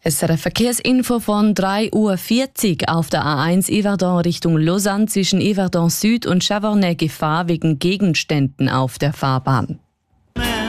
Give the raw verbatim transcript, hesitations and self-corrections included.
Es ist eine Verkehrsinfo von drei Uhr vierzig auf der A eins Yverdon Richtung Lausanne zwischen Yverdon Süd und Chavornay Gefahr wegen Gegenständen auf der Fahrbahn.